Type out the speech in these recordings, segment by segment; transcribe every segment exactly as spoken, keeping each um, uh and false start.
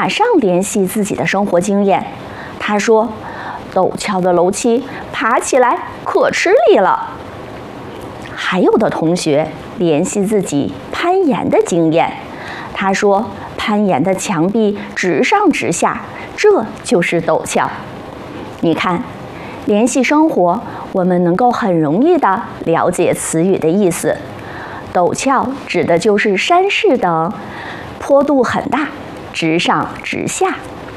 马上联系自己的生活经验。他说：“陡峭的楼梯爬起来可吃力了。”还有的同学联系自己攀岩的经验。他说：“攀岩的墙壁直上直下，这就是陡峭。”你看，联系生活，我们能够很容易地了解词语的意思。陡峭指的就是山势等坡度很大，直上直下。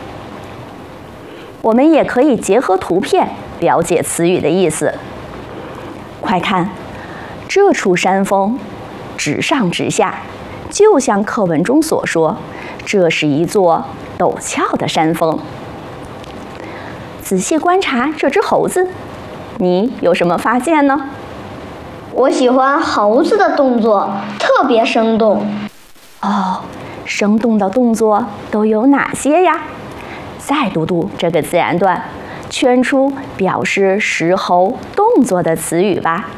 我们也可以结合图片了解词语的意思。快看，这处山峰直上直下，就像课文中所说，这是一座陡峭的山峰。仔细观察这只猴子，你有什么发现呢？ 我喜欢猴子的动作，特别生动。 哦，生动的动作都有哪些呀？再读读这个自然段，圈出表示石猴动作的词语吧。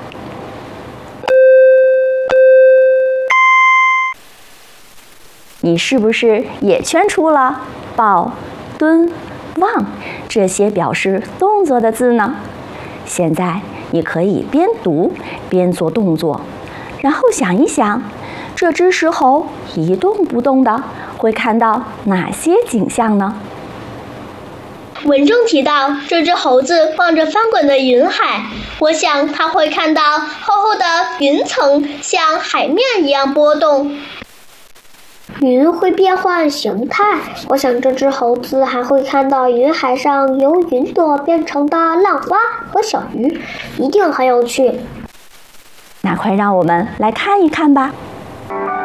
你是不是也圈出了抱、蹲、望这些表示动作的字呢？现在你可以边读边做动作，然后想一想，这只石猴一动不动的会看到哪些景象呢？ 文中提到这只猴子望着翻滚的云海，我想它会看到厚厚的云层像海面一样波动。 云会变换形态，我想这只猴子还会看到云海上由云朵变成的浪花和小鱼，一定很有趣。 那快让我们来看一看吧。